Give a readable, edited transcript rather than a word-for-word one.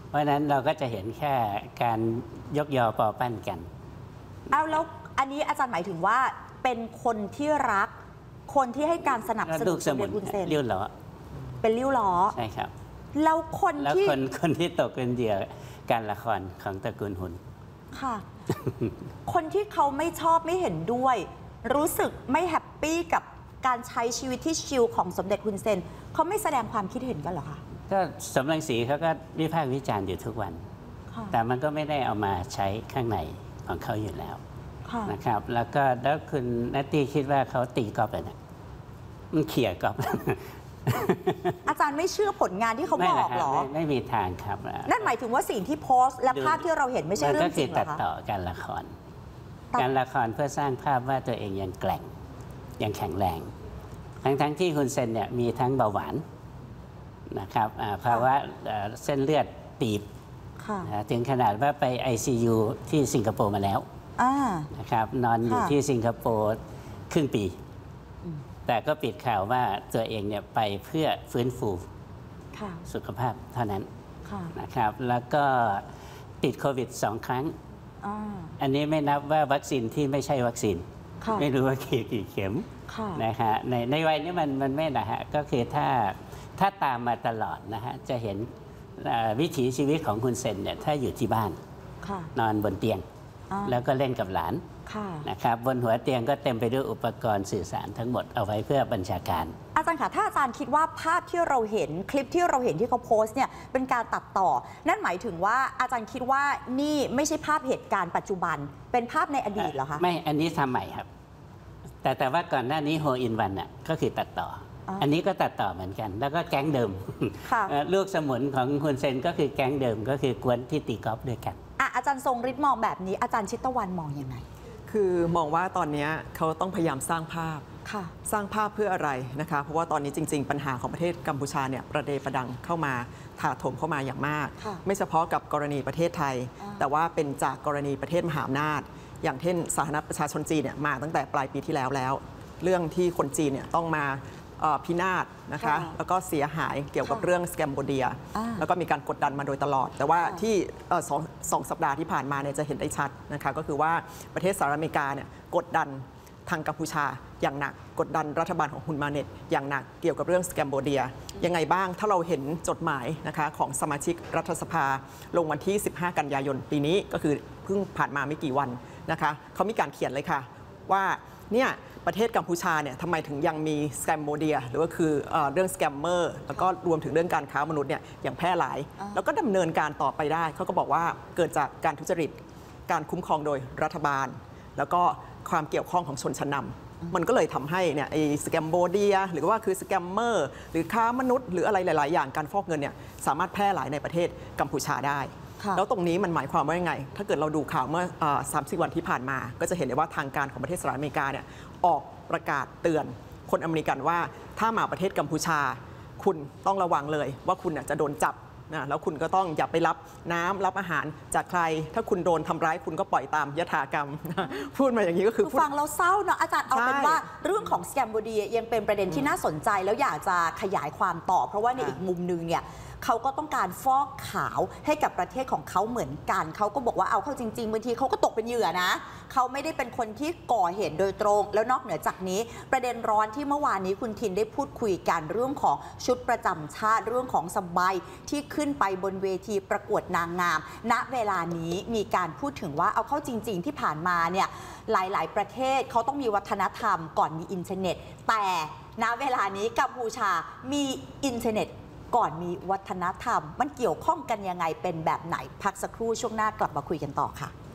เพราะฉะนั้นเราก็จะเห็นแค่การยกยอปอปั้นกันเอาแล้วอันนี้อาจารย์หมายถึงว่าเป็นคนที่รักคนที่ให้การสนับสนุนสมเด็จฮุนเซนริ้วล้อเป็นริ้วล้อใช่ครับแล้วคนที่ตกเป็นเหยื่อการละครของตระกูลฮุนค่ะ คนที่เขาไม่ชอบไม่เห็นด้วยรู้สึกไม่แฮปปี้กับการใช้ชีวิตที่ชิลของสมเด็จฮุนเซนเขาไม่แสดงความคิดเห็นกันเหรอคะก็สมรังสีเขาก็วิพากษ์วิจารณ์อยู่ทุกวันแต่มันก็ไม่ได้เอามาใช้ข้างในของเขาอยู่แล้วนะครับแล้วคุณนัตตี้คิดว่าเขาตีกอล์ฟนะมันเขี่ยกอล์ฟอาจารย์ไม่เชื่อผลงานที่เขาบอกหรอไม่มีทางครับนั่นหมายถึงว่าสิ่งที่โพสต์และภาพที่เราเห็นไม่ใช่เรื่องจริงเหรอคะก็คือตัดต่อการละครเพื่อสร้างภาพว่าตัวเองยังแกร่งยังแข็งแรงทั้งที่ฮุนเซนเนี่ยมีทั้งเบาหวานนะครับภาวะเส้นเลือดตีบถึงขนาดว่าไป ICU ที่สิงคโปร์มาแล้วนะครับนอนอยู่ที่สิงคโปร์ครึ่งปีแต่ก็ปิดข่าวว่าตัวเองเนี่ยไปเพื่อฟื้นฟูสุขภาพเท่านั้นนะครับแล้วก็ติดโควิด2 ครั้งอันนี้ไม่นับว่าวัคซีนที่ไม่ใช่วัคซีนไม่รู้ว่ากี่เข็มนะฮะในวัยนี้มันไม่นะฮะก็คือถ้าตามมาตลอดนะฮะจะเห็นวิถีชีวิตของคุณเซนเนี่ยถ้าอยู่ที่บ้านนอนบนเตียงแล้วก็เล่นกับหลานนะครับบนหัวเตียงก็เต็มไปด้วยอุปกรณ์สื่อสารทั้งหมดเอาไว้เพื่อบัญชาการอาจารย์คะถ้าอาจารย์คิดว่าภาพที่เราเห็นคลิปที่เราเห็นที่เขาโพสต์เนี่ยเป็นการตัดต่อนั่นหมายถึงว่าอาจารย์คิดว่านี่ไม่ใช่ภาพเหตุการณ์ปัจจุบันเป็นภาพในอดีตเหรอคะไม่อันนี้ทำใหม่ครับแต่ว่าก่อนหน้านี้โฮอินวันน่ะก็คือตัดต่ออันนี้ก็ตัดต่อเหมือนกันแล้วก็แก๊งเดิมลูกสมุนของฮุนเซนก็คือแก๊งเดิมก็คือกวนที่ตีกอล์ฟด้วยกันอาจารย์ทรงฤทธิ์มองแบบนี้อาจารย์ชิตวันมองยังไงคือมองว่าตอนนี้เขาต้องพยายามสร้างภาพสร้างภาพเพื่ออะไรนะคะเพราะว่าตอนนี้จริงๆปัญหาของประเทศกัมพูชาเนี่ยประเดประดังเข้ามาถาโถมเข้ามาอย่างมากไม่เฉพาะกับกรณีประเทศไทยแต่ว่าเป็นจากกรณีประเทศมหาอำนาจอย่างเช่นสาธารณรัฐประชาชนจีนเนี่ยมาตั้งแต่ปลายปีที่แล้วเรื่องที่คนจีนเนี่ยต้องมาพินาศนะคะแล้วก็เสียหายเกี่ยวกับเรื่องสแกมโบเดียแล้วก็มีการกดดันมาโดยตลอดแต่ว่าที่สองสัปดาห์ที่ผ่านมาเนี่ยจะเห็นได้ชัดนะคะก็คือว่าประเทศสหรัฐอเมริกาเนี่ยกดดันทางกัมพูชาอย่างหนักกดดันรัฐบาลของฮุนมาเน็ตอย่างหนักเกี่ยวกับเรื่องสแกมโบเดียยังไงบ้างถ้าเราเห็นจดหมายนะคะของสมาชิกรัฐสภาลงวันที่15 กันยายนปีนี้ก็คือเพิ่งผ่านมาไม่กี่วันนะคะเขามีการเขียนเลยค่ะว่าเนี่ยประเทศกัมพูชาเนี่ยทำไมถึงยังมีสแกมโบเดียหรือว่าคือเรื่องสแกมเมอร์แล้วก็รวมถึงเรื่องการค้ามนุษย์เนี่ยอย่างแพร่หลายแล้วก็ดำเนินการต่อไปได้เขาก็บอกว่าเกิดจากการทุจริตการคุ้มครองโดยรัฐบาลแล้วก็ความเกี่ยวข้องของชนชั้นนำมันก็เลยทำให้เนี่ยไอ้สแกมโบเดียหรือว่าคือสแกมเมอร์หรือค้ามนุษย์หรืออะไรหลายๆอย่างการฟอกเงินเนี่ยสามารถแพร่หลายในประเทศกัมพูชาได้แล้วตรงนี้มันหมายความว่ายังไงถ้าเกิดเราดูข่าวเมื่อ30 วันที่ผ่านมาก็จะเห็นได้ว่าทางการของประเทศสหรัฐอเมริกาเนี่ยออกประกาศเตือนคนอเมริกันว่าถ้ามาประเทศกัมพูชาคุณต้องระวังเลยว่าคุณจะโดนจับนะแล้วคุณก็ต้องอย่าไปรับน้ำรับอาหารจากใครถ้าคุณโดนทำร้ายคุณก็ปล่อยตามยถากรรมพูดมาอย่างนี้ก็คือฟังเราเศร้าเนาะอาจารย์เอาเป็นว่าเรื่องของสแกมโบเดียยังเป็นประเด็นที่น่าสนใจแล้วอยากจะขยายความต่อเพราะว่าในอีกมุมนึงเนี่ยเขาก็ต้องการฟอกขาวให้กับประเทศของเขาเหมือนกันเขาก็บอกว่าเอาเข้าจริงๆบางทีเขาก็ตกเป็นเหยื่อนะเขาไม่ได้เป็นคนที่ก่อเหตุโดยตรงแล้วนอกเหนือจากนี้ประเด็นร้อนที่เมื่อวานนี้คุณทินได้พูดคุยกันเรื่องของชุดประจำชาติเรื่องของสบายที่ขึ้นไปบนเวทีประกวดนางงามณเวลานี้มีการพูดถึงว่าเอาเข้าจริงๆที่ผ่านมาเนี่ยหลายๆประเทศเขาต้องมีวัฒนธรรมก่อนมีอินเทอร์เน็ตแต่ณเวลานี้กัมพูชามีอินเทอร์เน็ตก่อนมีวัฒนธรรมมันเกี่ยวข้องกันยังไงเป็นแบบไหนพักสักครู่ช่วงหน้ากลับมาคุยกันต่อค่ะ